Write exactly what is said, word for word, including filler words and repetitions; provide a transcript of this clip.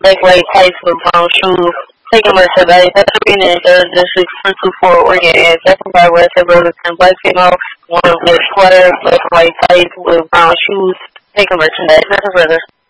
black white tights with brown shoes. Taking merchandise. That's being in third district for two four Oregon and second by West Burlington. Black female, one with sweater, black white tights with brown shoes. Taking merchandise. That's a brother.